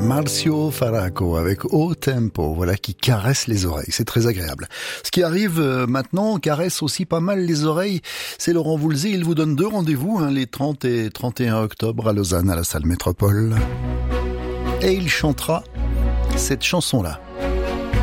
Marcio Faraco avec Haut Tempo, voilà, qui caresse les oreilles, c'est très agréable. Ce qui arrive maintenant caresse aussi pas mal les oreilles, c'est Laurent Voulzé, il vous donne 2 rendez-vous, les 30 et 31 octobre à Lausanne, à la salle Métropole. Et il chantera cette chanson-là.